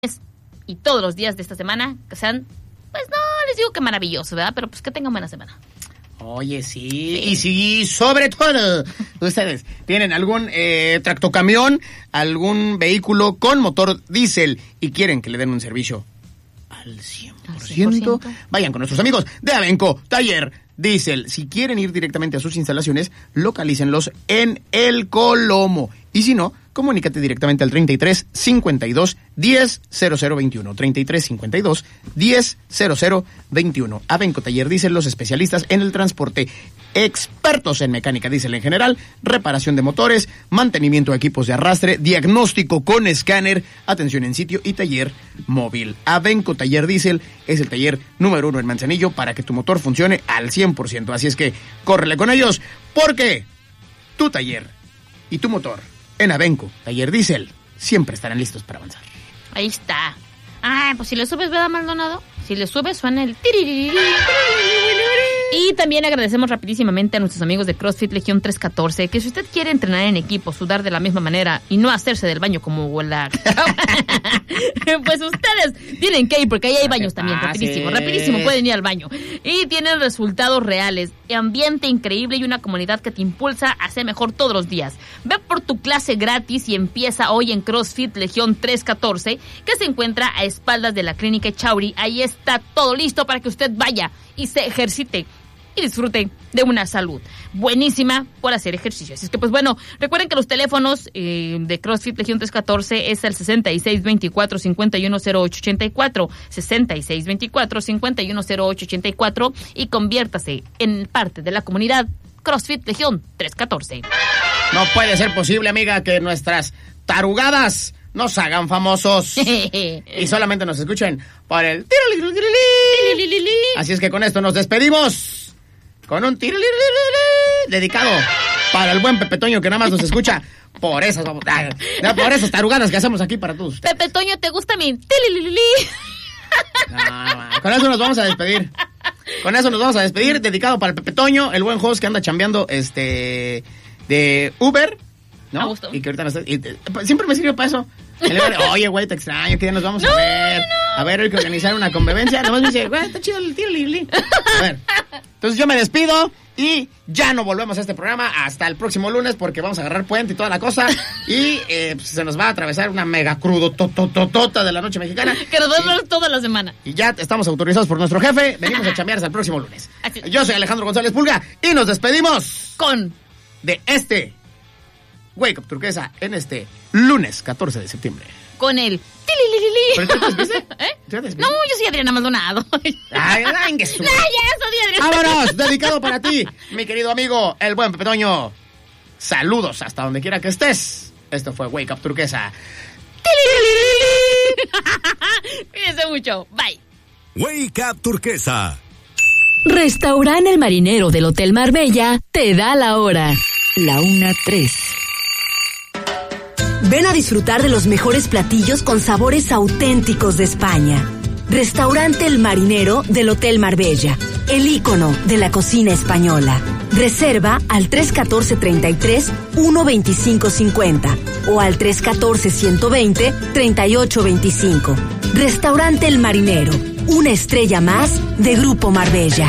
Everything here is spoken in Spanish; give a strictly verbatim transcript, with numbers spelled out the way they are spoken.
y todos los días de esta semana que sean, pues no les digo que maravillosos, ¿verdad? Pero pues que tengan buena semana. Oye, sí, sí. Y sí, sobre todo, ustedes tienen algún eh, tractocamión, algún vehículo con motor diésel y quieren que le den un servicio al cien por ciento, al cien por ciento. Vayan con nuestros amigos de Abenco Taller Diésel. Si quieren ir directamente a sus instalaciones, localícenlos en El Colomo. Y si no, comunícate directamente al treinta y tres, cincuenta y dos, diez, cero cero veintiuno. treinta y tres, cincuenta y dos, diez, cero cero veintiuno. Abenco Taller Diésel, los especialistas en el transporte. Expertos en mecánica diésel en general, reparación de motores, mantenimiento de equipos de arrastre, diagnóstico con escáner, atención en sitio y taller móvil. Abenco Taller Diésel es el taller número uno en Manzanillo para que tu motor funcione al cien por ciento. Así es que córrele con ellos, porque tu taller y tu motor en Abenco Taller Diésel siempre estarán listos para avanzar. Ahí está. Ah, pues si le subes, ¿verdad, Maldonado? Si le subes, suena el tiririri. Y también agradecemos rapidísimamente a nuestros amigos de CrossFit Legión trescientos catorce, que si usted quiere entrenar en equipo, sudar de la misma manera y no hacerse del baño como la... pues ustedes tienen que ir, porque ahí hay baños también, rapidísimo, rapidísimo, pueden ir al baño. Y tienen resultados reales, ambiente increíble y una comunidad que te impulsa a ser mejor todos los días. Ve por tu clase gratis y empieza hoy en CrossFit Legión trescientos catorce, que se encuentra a espaldas de la Clínica Echauri. Ahí está todo listo para que usted vaya y se ejercite y disfrute de una salud buenísima por hacer ejercicio. Así es que, pues bueno, recuerden que los teléfonos eh, de CrossFit Legión trescientos catorce es el sesenta y seis veinticuatro, cincuenta y uno cero ocho ochenta y cuatro, sesenta y seis veinticuatro, cincuenta y uno cero ocho ochenta y cuatro, y conviértase en parte de la comunidad CrossFit Legión trescientos catorce. No puede ser posible, amiga, que nuestras tarugadas nos hagan famosos y solamente nos escuchen por el... Así es que con esto nos despedimos con un tiro dedicado para el buen Pepe Toño, que nada más nos escucha por esas, por esas tarugadas que hacemos aquí para todos. Pepe Toño, ¿te gusta mi? No, con eso nos vamos a despedir. Con eso nos vamos a despedir, dedicado para el Pepe Toño, el buen host que anda chambeando este de Uber, ¿no? A gusto. Y que ahorita nos, y, siempre me sirve para eso. Oye, güey, te extraño, que ya nos vamos no, a ver. No. A ver, hay que organizar una convivencia. Nomás me dice, güey, está chido el tiro, Lili. A ver. Entonces yo me despido y ya no volvemos a este programa hasta el próximo lunes, porque vamos a agarrar puente y toda la cosa. Y eh, pues, se nos va a atravesar una mega crudo tototota de la noche mexicana. Que nos va a ver toda la semana. Y ya estamos autorizados por nuestro jefe. Venimos a chambear hasta el próximo lunes. Así. Yo soy Alejandro González Pulga y nos despedimos con de este Wake Up Turquesa en este lunes catorce de septiembre. Con el ¿Pero tú te despiste? ¿Eh? ¿Tú te despiste? No, yo soy Adriana Maldonado. Ay, ay, que su... No, ya soy Adriana. Vámonos, dedicado para ti, mi querido amigo, el buen Pepe Toño. Saludos hasta donde quiera que estés. Esto fue Wake Up Turquesa. Cuídense mucho. Bye. Wake Up Turquesa. Restaurante El Marinero del Hotel Marbella te da la hora. La una tres. Ven a disfrutar de los mejores platillos con sabores auténticos de España. Restaurante El Marinero del Hotel Marbella, el ícono de la cocina española. Reserva al tres uno cuatro, treinta y tres, uno veinticinco cincuenta o al tres uno cuatro, ciento veinte, treinta y ocho veinticinco. Restaurante El Marinero, una estrella más de Grupo Marbella.